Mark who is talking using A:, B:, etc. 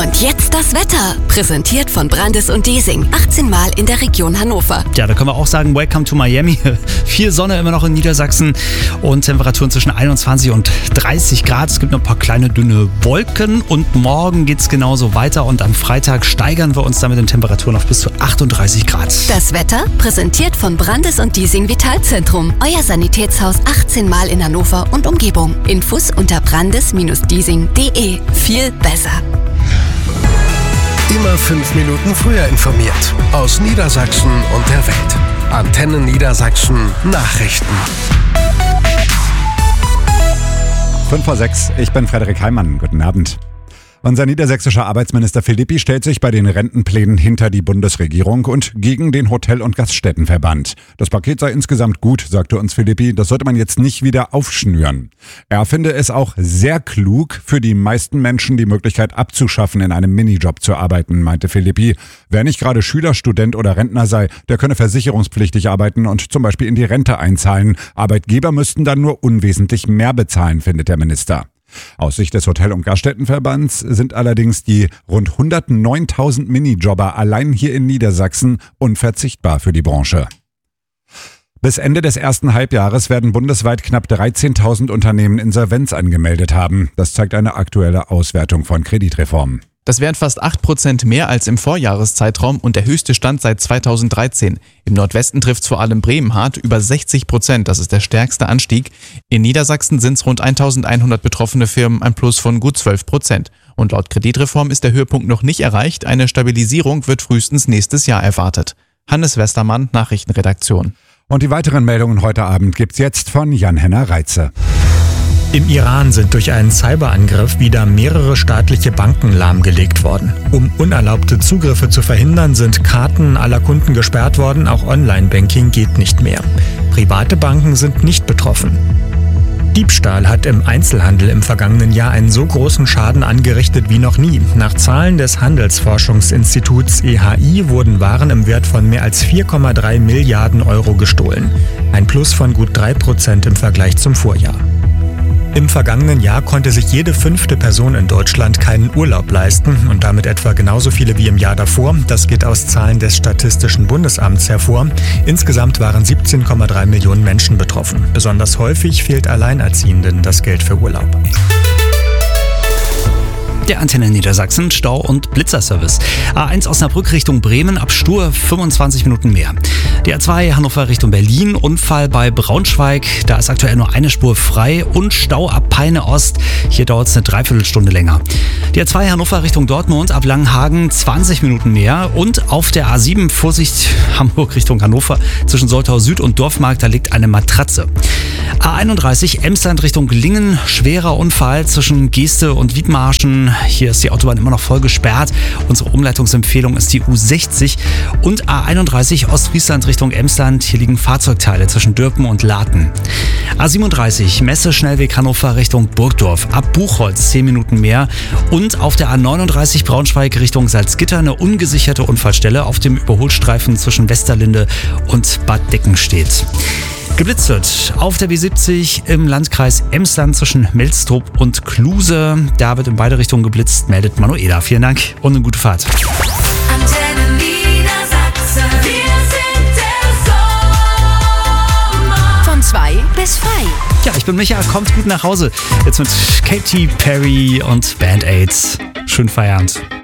A: Und jetzt das Wetter, präsentiert von Brandes und Desing, 18 Mal in der Region Hannover.
B: Ja, da können wir auch sagen, welcome to Miami. Viel Sonne immer noch in Niedersachsen und Temperaturen zwischen 21 und 30 Grad. Es gibt noch ein paar kleine dünne Wolken und morgen geht's genauso weiter und am Freitag steigern wir uns dann mit den Temperaturen auf bis zu 38 Grad.
A: Das Wetter, präsentiert von Brandes und Desing Vitalzentrum, euer Sanitätshaus 18 Mal in Hannover und Umgebung. Infos unter brandes-desing.de. Viel besser.
C: Immer 5 Minuten früher informiert. Aus Niedersachsen und der Welt. Antenne Niedersachsen Nachrichten.
D: 5:06, ich bin Frederik Heimann. Guten Abend. Unser niedersächsischer Arbeitsminister Philippi stellt sich bei den Rentenplänen hinter die Bundesregierung und gegen den Hotel- und Gaststättenverband. Das Paket sei insgesamt gut, sagte uns Philippi, das sollte man jetzt nicht wieder aufschnüren. Er finde es auch sehr klug, für die meisten Menschen die Möglichkeit abzuschaffen, in einem Minijob zu arbeiten, meinte Philippi. Wer nicht gerade Schüler, Student oder Rentner sei, der könne versicherungspflichtig arbeiten und zum Beispiel in die Rente einzahlen. Arbeitgeber müssten dann nur unwesentlich mehr bezahlen, findet der Minister. Aus Sicht des Hotel- und Gaststättenverbands sind allerdings die rund 109.000 Minijobber allein hier in Niedersachsen unverzichtbar für die Branche. Bis Ende des ersten Halbjahres werden bundesweit knapp 13.000 Unternehmen Insolvenz angemeldet haben. Das zeigt eine aktuelle Auswertung von Kreditreform.
E: Das wären fast 8% mehr als im Vorjahreszeitraum und der höchste Stand seit 2013. Im Nordwesten trifft es vor allem Bremen hart, über 60%, das ist der stärkste Anstieg. In Niedersachsen sind es rund 1.100 betroffene Firmen, ein Plus von gut 12%. Und laut Kreditreform ist der Höhepunkt noch nicht erreicht, eine Stabilisierung wird frühestens nächstes Jahr erwartet. Hannes Westermann, Nachrichtenredaktion.
D: Und die weiteren Meldungen heute Abend gibt's jetzt von Jan-Henner Reitze.
F: Im Iran sind durch einen Cyberangriff wieder mehrere staatliche Banken lahmgelegt worden. Um unerlaubte Zugriffe zu verhindern, sind Karten aller Kunden gesperrt worden, auch Online-Banking geht nicht mehr. Private Banken sind nicht betroffen. Diebstahl hat im Einzelhandel im vergangenen Jahr einen so großen Schaden angerichtet wie noch nie. Nach Zahlen des Handelsforschungsinstituts EHI wurden Waren im Wert von mehr als 4,3 Milliarden Euro gestohlen. Ein Plus von gut 3% im Vergleich zum Vorjahr. Im vergangenen Jahr konnte sich jede 5. Person in Deutschland keinen Urlaub leisten und damit etwa genauso viele wie im Jahr davor. Das geht aus Zahlen des Statistischen Bundesamts hervor. Insgesamt waren 17,3 Millionen Menschen betroffen. Besonders häufig fehlt Alleinerziehenden das Geld für Urlaub.
B: Der Antenne Niedersachsen, Stau- und Blitzerservice. A1 Osnabrück Richtung Bremen, ab Stur 25 Minuten mehr. Die A2 Hannover Richtung Berlin, Unfall bei Braunschweig. Da ist aktuell nur eine Spur frei und Stau ab Peine Ost. Hier dauert es eine Dreiviertelstunde länger. Die A2 Hannover Richtung Dortmund, ab Langenhagen 20 Minuten mehr. Und auf der A7 Vorsicht Hamburg Richtung Hannover zwischen Soltau Süd und Dorfmarkt, da liegt eine Matratze. A31 Emsland Richtung Lingen, schwerer Unfall zwischen Geeste und Wiedmarschen. Hier ist die Autobahn immer noch voll gesperrt. Unsere Umleitungsempfehlung ist die U60 und A31 Ostfriesland Richtung Emsland. Hier liegen Fahrzeugteile zwischen Dürpen und Laten. A37 Messe Schnellweg Hannover Richtung Burgdorf. Ab Buchholz 10 Minuten mehr. Und auf der A39 Braunschweig Richtung Salzgitter eine ungesicherte Unfallstelle auf dem Überholstreifen zwischen Westerlinde und Bad Deckenstedt. Geblitzt wird auf der B70 im Landkreis Emsland zwischen Melstrup und Kluse. Da wird in beide Richtungen geblitzt, meldet Manuela. Vielen Dank und eine gute Fahrt.
G: Antenne Niedersachsen, wir sind der Sommer.
A: Von 2 bis 3.
B: Ja, ich bin Micha, kommt gut nach Hause. Jetzt mit Katy Perry und Band Aid. Schönen Feierabend.